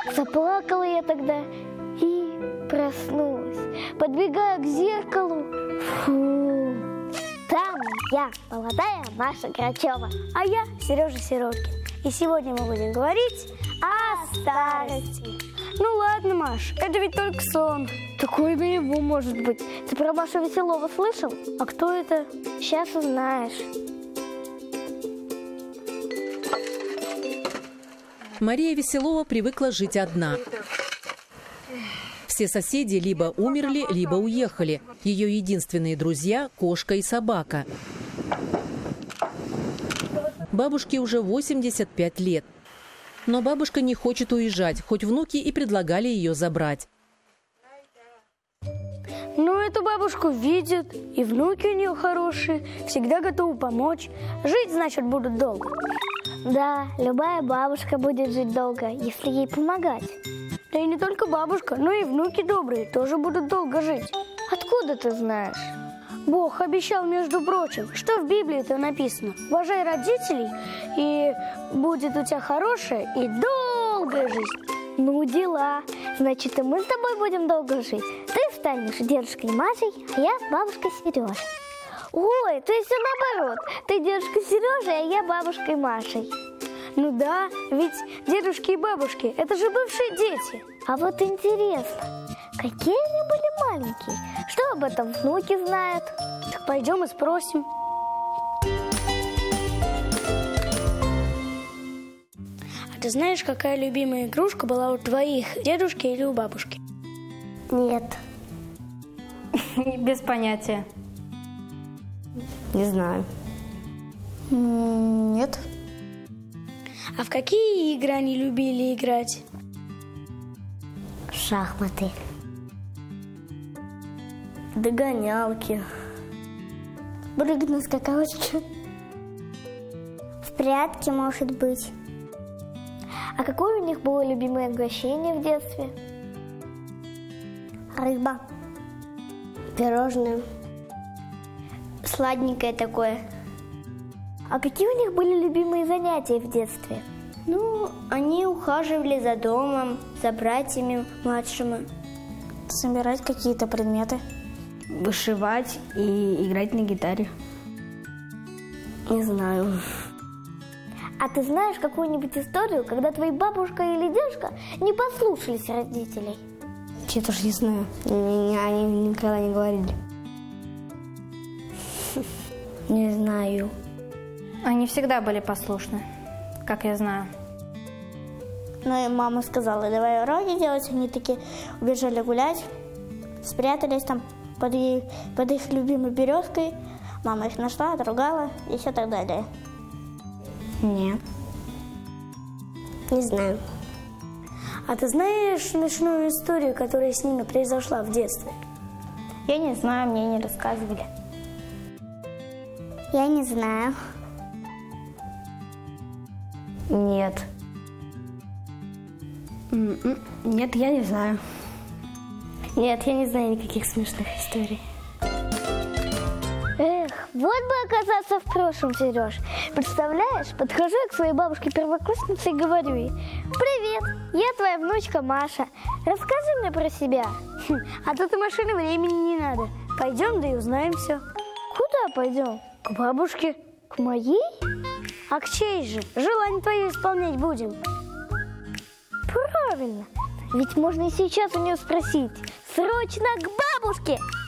Заплакала я тогда и проснулась. Подбегаю к зеркалу. Фу. Там я, молодая Маша Грачева. А я Сережа Сироткин. И сегодня мы будем говорить о старости. Ну ладно, Маш, это ведь только сон. Такое наяву может быть. Ты про Машу Веселова слышал? А кто это? Сейчас узнаешь. Мария Веселова привыкла жить одна. Все соседи либо умерли, либо уехали. Ее единственные друзья – кошка и собака. Бабушке уже 85 лет. Но бабушка не хочет уезжать, хоть внуки и предлагали ее забрать. Ну, эту бабушку видят, и внуки у нее хорошие, всегда готовы помочь. Жить, значит, будут долго. Да, любая бабушка будет жить долго, если ей помогать. Да и не только бабушка, но и внуки добрые тоже будут долго жить. Откуда ты знаешь? Бог обещал, между прочим, что в Библии-то написано: уважай родителей, и будет у тебя хорошая и долгая жизнь. Ну, дела. Значит, и мы с тобой будем долго жить. Ты станешь дедушкой Машей, а я бабушкой Сережей. Ой, то есть все наоборот. Ты дедушка Сережа, а я бабушкой Машей. Ну да, ведь дедушки и бабушки – это же бывшие дети. А вот интересно, какие они были маленькие? Что об этом внуки знают? Так пойдем и спросим. А ты знаешь, какая любимая игрушка была у твоих дедушки или у бабушки? Нет. Без понятия. Не знаю. Нет. А в какие игры они любили играть? Шахматы. Догонялки. Прыгать на скакалочке. В прятки, может быть. А какое у них было любимое угощение в детстве? Рыба. Пирожное. Сладенькое такое. А какие у них были любимые занятия в детстве? Ну, они ухаживали за домом, за братьями младшими. Собирать какие-то предметы. Вышивать и играть на гитаре. Не знаю. А ты знаешь какую-нибудь историю, когда твои бабушка или дедушка не послушались родителей? Я тоже не знаю. Они никогда не говорили. Не знаю. Они всегда были послушны, как я знаю. Ну и мама сказала: давай уроки делать. Они такие убежали гулять, спрятались там под их любимой березкой. Мама их нашла, отругала и все так далее. Нет. Не знаю. А ты знаешь смешную историю, которая с ними произошла в детстве? Я не знаю, мне не рассказывали. Я не знаю. Нет. Нет, я не знаю. Нет, я не знаю никаких смешных историй. Эх, вот бы оказаться в прошлом, Сереж. Представляешь, подхожу я к своей бабушке-первокурснице и говорю ей: привет, я твоя внучка Маша. Расскажи мне про себя. А тут и машины времени не надо. Пойдем, да и узнаем все. Куда пойдем? К бабушке. К моей? А к чьей же? Желание твое исполнять будем. Правильно. Ведь можно и сейчас у нее спросить. Срочно к бабушке!